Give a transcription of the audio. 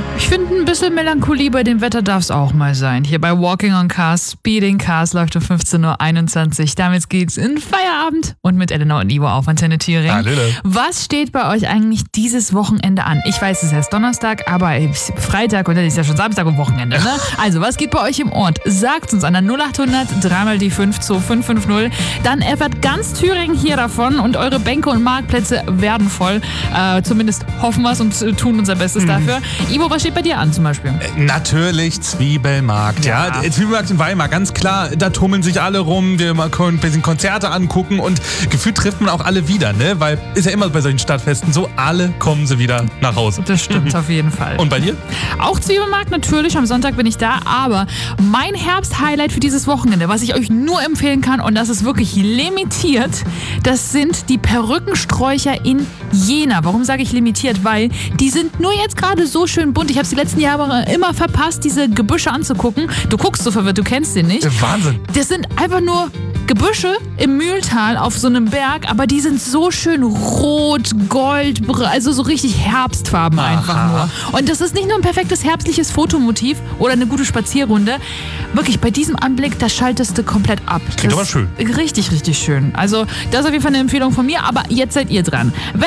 Ich finde, ein bisschen Melancholie bei dem Wetter darf es auch mal sein. Hier bei Walking on Cars, Speeding Cars läuft um 15.21 Uhr. Damit geht's in Feierabend und mit Elena und Ivo auf Antenne Thüringen. Hallöle. Was steht bei euch eigentlich dieses Wochenende an? Ich weiß, es ist erst Donnerstag, aber Freitag und dann ist ja schon Samstag und Wochenende, ne? Also, was geht bei euch im Ort? Sagt uns an der 0800 3 die 5 zu 550. Dann erfährt ganz Thüringen hier davon und eure Bänke und Marktplätze werden voll. Zumindest hoffen wir es und tun unser Bestes dafür. Ivo, was steht bei dir an zum Beispiel? Natürlich Zwiebelmarkt, ja. Zwiebelmarkt in Weimar, ganz klar, da tummeln sich alle rum, wir können ein bisschen Konzerte angucken und gefühlt trifft man auch alle wieder, ne? Weil ist ja immer bei solchen Stadtfesten so, alle kommen sie wieder nach Hause. Das stimmt auf jeden Fall. Und bei dir? Auch Zwiebelmarkt natürlich, am Sonntag bin ich da, aber mein Herbst-Highlight für dieses Wochenende, was ich euch nur empfehlen kann und das ist wirklich limitiert, das sind die Perückensträucher in Jena. Warum sage ich limitiert? Weil die sind nur jetzt gerade so schön bunt. Ich habe es die letzten Jahre immer verpasst, diese Gebüsche anzugucken. Du guckst so verwirrt, du kennst den nicht. Wahnsinn. Das sind einfach nur Gebüsche im Mühltal auf so einem Berg, aber die sind so schön rot, gold, also so richtig Herbstfarben einfach nur. Und das ist nicht nur ein perfektes herbstliches Fotomotiv oder eine gute Spazierrunde. Wirklich, bei diesem Anblick, da schaltest du komplett ab. Klingt aber schön. Richtig, richtig schön. Also das ist auf jeden Fall eine Empfehlung von mir, aber jetzt seid ihr dran.